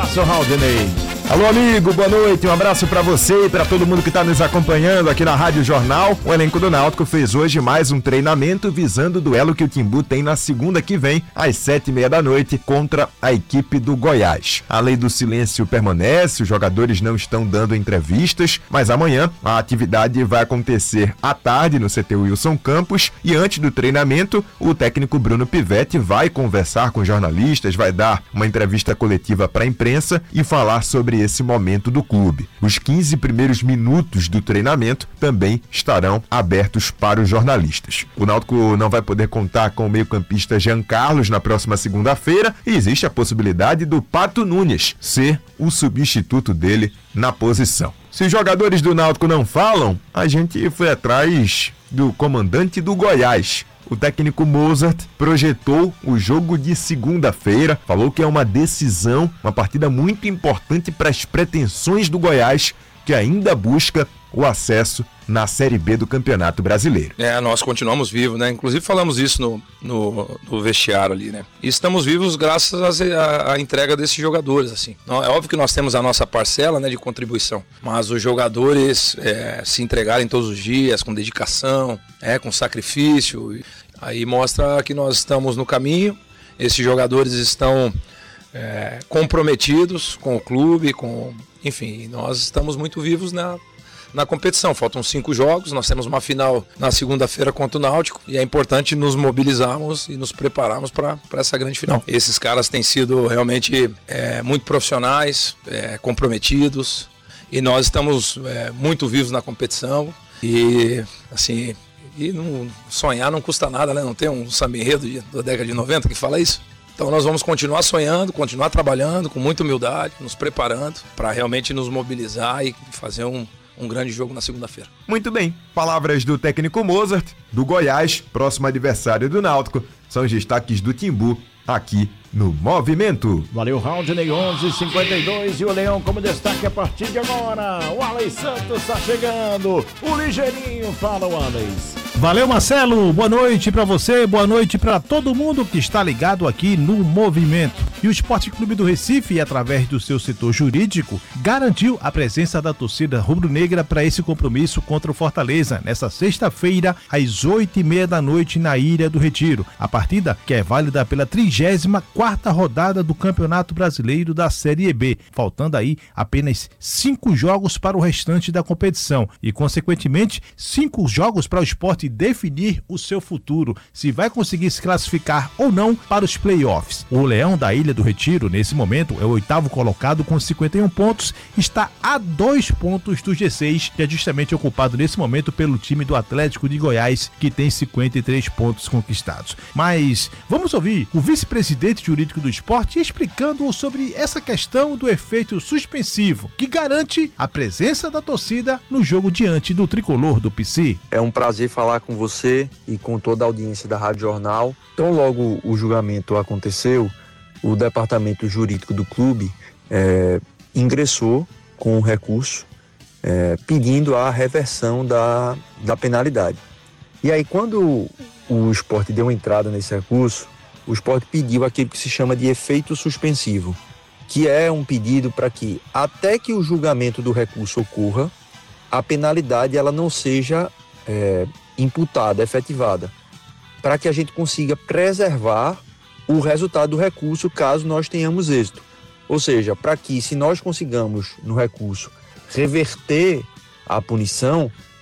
abraço, Raudinei. Alô, amigo, boa noite, um abraço pra você e pra todo mundo que tá nos acompanhando aqui na Rádio Jornal. O elenco do Náutico fez hoje mais um treinamento visando o duelo que o Timbu tem na segunda que vem, às 7h30 da noite, contra a equipe do Goiás. A lei do silêncio permanece, os jogadores não estão dando entrevistas, mas amanhã a atividade vai acontecer à tarde no CT Wilson Campos e antes do treinamento, o técnico Bruno Pivetti vai conversar com jornalistas, vai dar uma entrevista coletiva pra imprensa e falar sobre esse momento do clube. Os 15 primeiros minutos do treinamento também estarão abertos para os jornalistas. O Náutico não vai poder contar com o meio-campista Jean Carlos na próxima segunda-feira e existe a possibilidade do Pato Nunes ser o substituto dele na posição. Se os jogadores do Náutico não falam, a gente foi atrás do comandante do Goiás. O técnico Mozart projetou o jogo de segunda-feira, falou que é uma decisão, uma partida muito importante para as pretensões do Goiás, que ainda busca o acesso na Série B do Campeonato Brasileiro. Nós continuamos vivos, né? Inclusive falamos isso no vestiário ali, né? E estamos vivos graças à entrega desses jogadores, assim. É óbvio que nós temos a nossa parcela, né, de contribuição, mas os jogadores se entregarem todos os dias, com dedicação, com sacrifício, aí mostra que nós estamos no caminho. Esses jogadores estão comprometidos com o clube, enfim, nós estamos muito vivos na competição. Faltam 5 jogos, nós temos uma final na segunda-feira contra o Náutico e é importante nos mobilizarmos e nos prepararmos para essa grande final. Esses caras têm sido realmente muito profissionais, comprometidos e nós estamos muito vivos na competição e assim, não, sonhar não custa nada, né? Não tem um samba enredo da década de 90 que fala isso? Então nós vamos continuar sonhando, continuar trabalhando com muita humildade, nos preparando para realmente nos mobilizar e fazer um grande jogo na segunda-feira. Muito bem, palavras do técnico Mozart, do Goiás, próximo adversário do Náutico, são os destaques do Timbu aqui no Movimento. Valeu, Raudinei, 11:52 e o Leão como destaque a partir de agora. O Alex Santos está chegando, o ligeirinho, fala o Alex. Valeu, Marcelo, boa noite pra você, boa noite pra todo mundo que está ligado aqui no Movimento. E o Esporte Clube do Recife, através do seu setor jurídico, garantiu a presença da torcida rubro-negra para esse compromisso contra o Fortaleza, nessa sexta-feira, às 8h30 da noite, na Ilha do Retiro. A partida, que é válida pela 34ª rodada do Campeonato Brasileiro da Série B, faltando aí apenas 5 jogos para o restante da competição e, consequentemente, 5 jogos para o Esporte definir o seu futuro, se vai conseguir se classificar ou não para os playoffs. O Leão da Ilha do Retiro, nesse momento, é o 8º colocado com 51 pontos, está a 2 pontos do G6, que é justamente ocupado nesse momento pelo time do Atlético de Goiás, que tem 53 pontos conquistados. Mas vamos ouvir o vice-presidente jurídico do Esporte explicando sobre essa questão do efeito suspensivo, que garante a presença da torcida no jogo diante do tricolor do PC. É um prazer falar com você e com toda a audiência da Rádio Jornal. Então, logo o julgamento aconteceu, o departamento jurídico do clube ingressou com um recurso pedindo a reversão da penalidade. E aí, quando o Sport deu entrada nesse recurso, o Sport pediu aquilo que se chama de efeito suspensivo, que é um pedido para que, até que o julgamento do recurso ocorra, a penalidade ela não seja imputada, efetivada, para que a gente consiga preservar o resultado do recurso caso nós tenhamos êxito. Ou seja, para que, se nós consigamos no recurso reverter a punição,